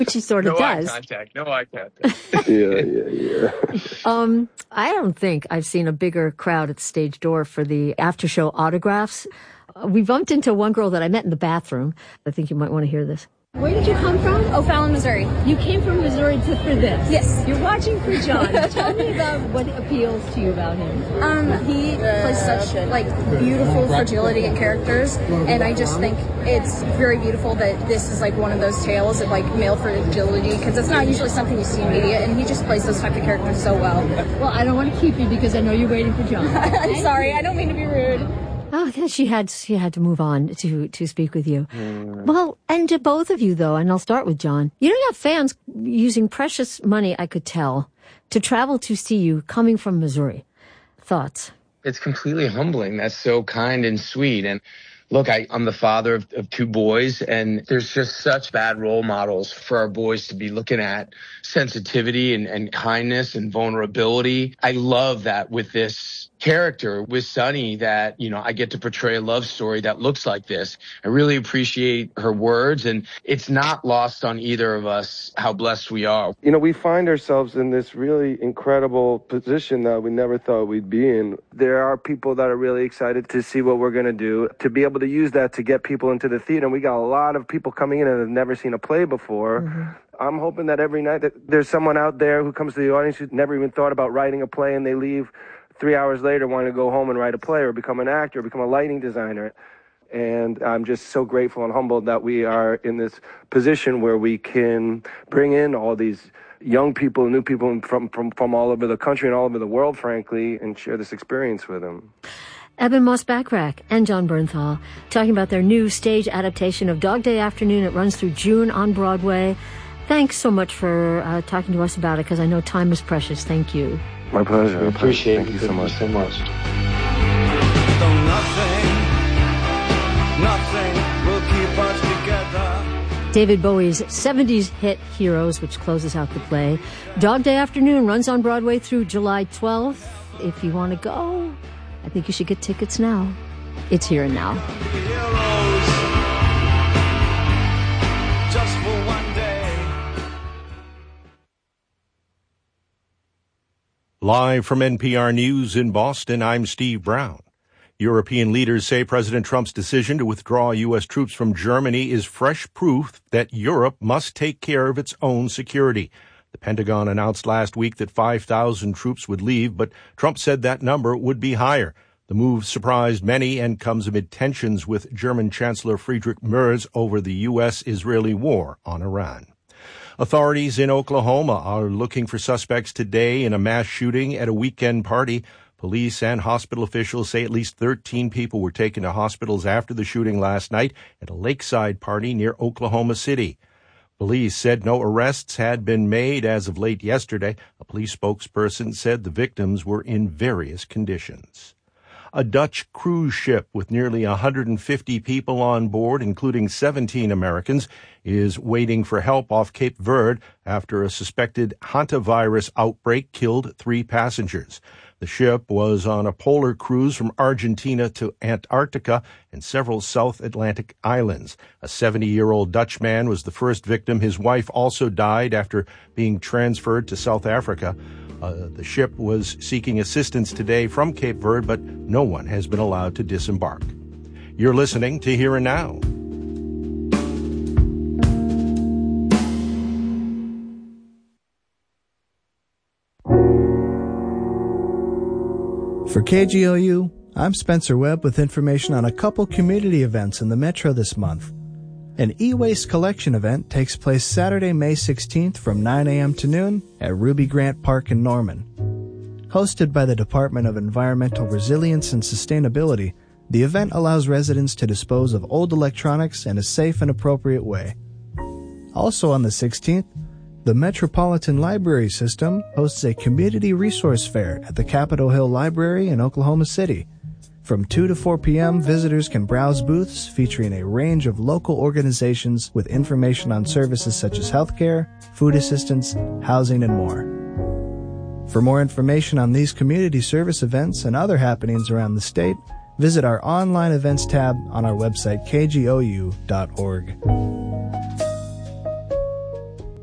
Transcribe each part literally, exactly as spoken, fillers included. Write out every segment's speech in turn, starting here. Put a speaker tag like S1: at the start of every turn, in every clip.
S1: which he sort of
S2: no
S1: does.
S2: No eye contact, no eye contact.
S3: yeah, yeah, yeah.
S1: um, I don't think I've seen a bigger crowd at the stage door for the after-show autographs. Uh, we bumped into one girl that I met in the bathroom. I think you might want to hear this.
S4: Where did you come from?
S5: O'Fallon, Missouri.
S4: You came from Missouri to, for this?
S5: Yes.
S4: You're watching for John. Tell me about what appeals to you about him.
S5: Um, he plays such, like, beautiful fragility in characters, and I just think it's very beautiful that this is, like, one of those tales of, like, male fragility, because it's not usually something you see in media, and he just plays those type of characters so well.
S4: Well, I don't want to keep you because I know you're waiting for John.
S5: I'm sorry. I don't mean to be rude.
S1: Oh, she had she had to move on to, to speak with you. Mm. Well, and to both of you, though, and I'll start with John. You know, you have fans using precious money, I could tell, to travel to see you coming from Missouri. Thoughts?
S2: It's completely humbling. That's so kind and sweet. And look, I, I'm the father of, of two boys, and there's just such bad role models for our boys to be looking at sensitivity and, and kindness and vulnerability. I love that with this character, with Sunny, that, you know, I get to portray a love story that looks like this. I really appreciate her words, and it's not lost on either of us how blessed we are.
S3: You know, we find ourselves in this really incredible position that we never thought we'd be in. There are people that are really excited to see what we're going to do, to be able to use that to get people into the theater. And we got a lot of people coming in and have never seen a play before. Mm-hmm. I'm hoping that every night that there's someone out there who comes to the audience who's never even thought about writing a play, and they leave three hours later wanting to go home and write a play or become an actor or become a lighting designer. And I'm just so grateful and humbled that we are in this position where we can bring in all these young people, new people from, from, from all over the country and all over the world, frankly, and share this experience with them.
S1: Eben Moss-Bachrach and Jon Bernthal talking about their new stage adaptation of Dog Day Afternoon. It runs through June on Broadway. Thanks so much for uh, talking to us about it, because I know time is precious. Thank you.
S3: My pleasure.
S2: I appreciate
S3: it. Thank you so much.
S2: so much.
S6: So nothing, nothing will keep us together.
S1: David Bowie's seventies hit Heroes, which closes out the play. Dog Day Afternoon runs on Broadway through July twelfth. If you want to go, I think you should get tickets now. It's here and now.
S6: Heroes, just for one day.
S7: Live from N P R News in Boston, I'm Steve Brown. European leaders say President Trump's decision to withdraw U S troops from Germany is fresh proof that Europe must take care of its own security. The Pentagon announced last week that five thousand troops would leave, but Trump said that number would be higher. The move surprised many and comes amid tensions with German Chancellor Friedrich Merz over the U S-Israeli war on Iran. Authorities in Oklahoma are looking for suspects today in a mass shooting at a weekend party. Police and hospital officials say at least thirteen people were taken to hospitals after the shooting last night at a lakeside party near Oklahoma City. Police said no arrests had been made as of late yesterday. A police spokesperson said the victims were in various conditions. A Dutch cruise ship with nearly one hundred fifty people on board, including seventeen Americans, is waiting for help off Cape Verde after a suspected hantavirus outbreak killed three passengers. The ship was on a polar cruise from Argentina to Antarctica and several South Atlantic islands. A seventy-year-old Dutch man was the first victim. His wife also died after being transferred to South Africa. Uh, the ship was seeking assistance today from Cape Verde, but no one has been allowed to disembark. You're listening to Here and Now.
S8: For K G O U, I'm Spencer Webb with information on a couple community events in the Metro this month. An e-waste collection event takes place Saturday, May sixteenth from nine a.m. to noon at Ruby Grant Park in Norman. Hosted by the Department of Environmental Resilience and Sustainability, the event allows residents to dispose of old electronics in a safe and appropriate way. Also on the sixteenth, the Metropolitan Library System hosts a community resource fair at the Capitol Hill Library in Oklahoma City. From two to four p.m., visitors can browse booths featuring a range of local organizations with information on services such as healthcare, food assistance, housing, and more. For more information on these community service events and other happenings around the state, visit our online events tab on our website, k g o u dot org.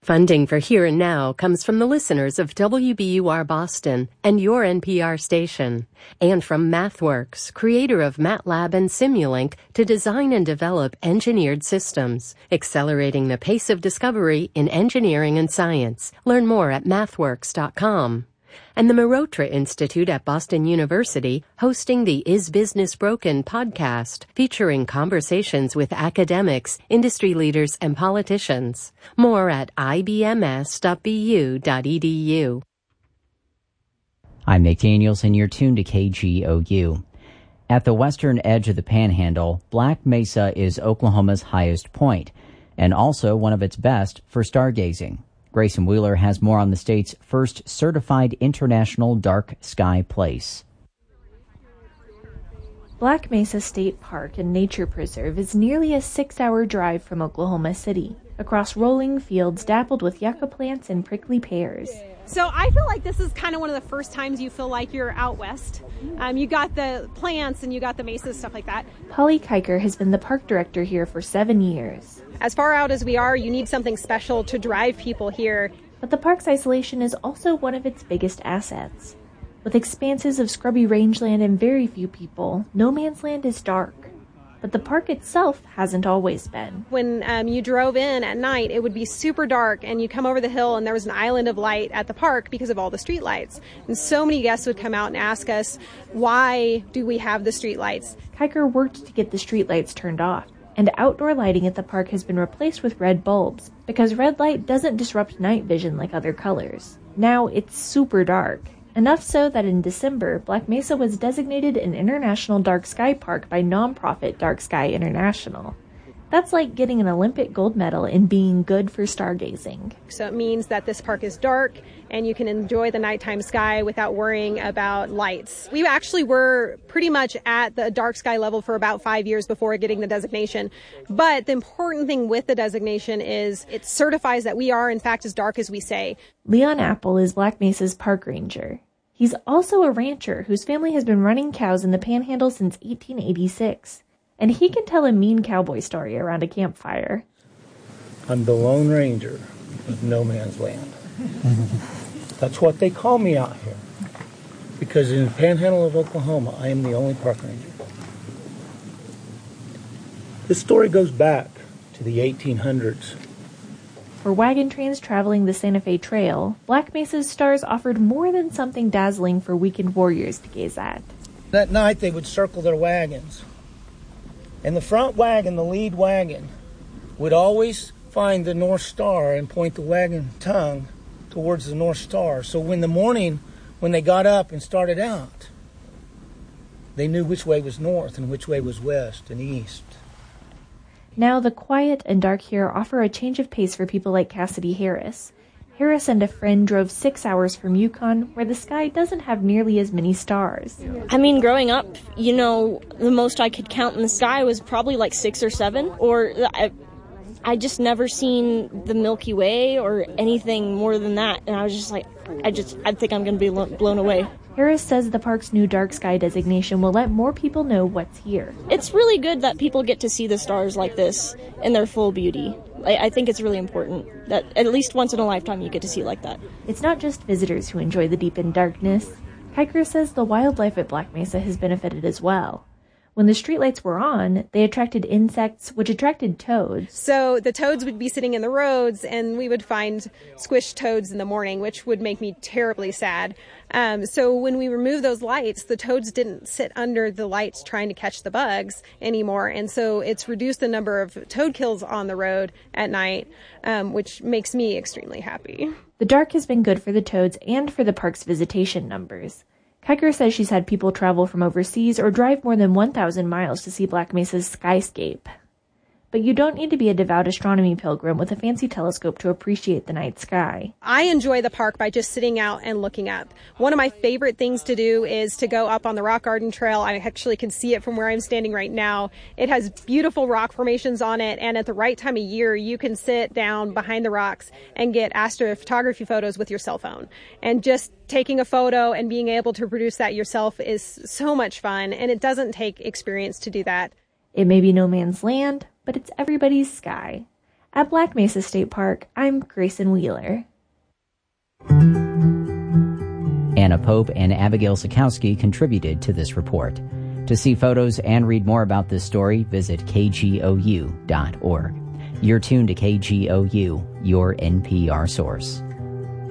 S9: Funding for Here and Now comes from the listeners of W B U R Boston and your N P R station, and from MathWorks, creator of MATLAB and Simulink, to design and develop engineered systems, accelerating the pace of discovery in engineering and science. Learn more at mathworks dot com. And the Mehrotra Institute at Boston University, hosting the Is Business Broken podcast, featuring conversations with academics, industry leaders, and politicians. More at I B M S dot B U dot E D U.
S10: I'm Nick Daniels, and you're tuned to K G O U. At the western edge of the Panhandle, Black Mesa is Oklahoma's highest point, and also one of its best for stargazing. Grayson Wheeler has more on the state's first certified international dark sky place.
S11: Black Mesa State Park and Nature Preserve is nearly a six-hour drive from Oklahoma City, across rolling fields dappled with yucca plants and prickly pears.
S12: So I feel like this is kind of one of the first times you feel like you're out west. Um, you got the plants and you got the mesas, stuff like that.
S11: Polly Kiker has been the park director here for seven years.
S12: As far out as we are, you need something special to drive people here.
S11: But the park's isolation is also one of its biggest assets. With expanses of scrubby rangeland and very few people, no man's land is dark. But the park itself hasn't always been.
S12: When um, you drove in at night, it would be super dark, and you come over the hill and there was an island of light at the park because of all the street lights. And so many guests would come out and ask us, why do we have the street lights?
S11: Kiker worked to get the street lights turned off, and outdoor lighting at the park has been replaced with red bulbs because red light doesn't disrupt night vision like other colors. Now it's super dark. Enough so that in December, Black Mesa was designated an International Dark Sky Park by nonprofit Dark Sky International. That's like getting an Olympic gold medal in being good for stargazing.
S12: So it means that this park is dark and you can enjoy the nighttime sky without worrying about lights. We actually were pretty much at the dark sky level for about five years before getting the designation. But the important thing with the designation is it certifies that we are, in fact, as dark as we say.
S11: Leon Apple is Black Mesa's park ranger. He's also a rancher whose family has been running cows in the Panhandle since eighteen eighty-six. And he can tell a mean cowboy story around a campfire.
S13: I'm the Lone Ranger of no man's land. That's what they call me out here. Because in the Panhandle of Oklahoma, I am the only park ranger. This story goes back to the eighteen hundreds.
S11: For wagon trains traveling the Santa Fe Trail, Black Mesa's stars offered more than something dazzling for weekend warriors to gaze at.
S13: That night, they would circle their wagons. And the front wagon, the lead wagon, would always find the North Star and point the wagon tongue towards the North Star. So when the morning, when they got up and started out, they knew which way was north and which way was west and east.
S11: Now the quiet and dark here offer a change of pace for people like Cassidy Harris. Harris and a friend drove six hours from Yukon, where the sky doesn't have nearly as many stars.
S14: I mean, growing up, you know, the most I could count in the sky was probably like six or seven, or I, I just never seen the Milky Way or anything more than that, and I was just like, I just, I think I'm going to be lo- blown away.
S11: Harris says the park's new dark sky designation will let more people know what's here.
S14: It's really good that people get to see the stars like this in their full beauty. I, I think it's really important that at least once in a lifetime you get to see it like that.
S11: It's not just visitors who enjoy the deepened darkness. Kiker says the wildlife at Black Mesa has benefited as well. When the streetlights were on, they attracted insects, which attracted toads.
S12: So the toads would be sitting in the roads, and we would find squished toads in the morning, which would make me terribly sad. Um, so when we removed those lights, the toads didn't sit under the lights trying to catch the bugs anymore. And so it's reduced the number of toad kills on the road at night, um, which makes me extremely happy.
S11: The dark has been good for the toads and for the park's visitation numbers. Kiker says she's had people travel from overseas or drive more than one thousand miles to see Black Mesa's skyscape. But you don't need to be a devout astronomy pilgrim with a fancy telescope to appreciate the night sky.
S12: I enjoy the park by just sitting out and looking up. One of my favorite things to do is to go up on the Rock Garden Trail. I actually can see it from where I'm standing right now. It has beautiful rock formations on it, and at the right time of year, you can sit down behind the rocks and get astrophotography photos with your cell phone. And just taking a photo and being able to produce that yourself is so much fun, and it doesn't take experience to do that.
S11: It may be no man's land, but it's everybody's sky. At Black Mesa State Park, I'm Grayson Wheeler.
S10: Anna Pope and Abigail Sikowski contributed to this report. To see photos and read more about this story, visit K G O U dot org. You're tuned to K G O U, your N P R source.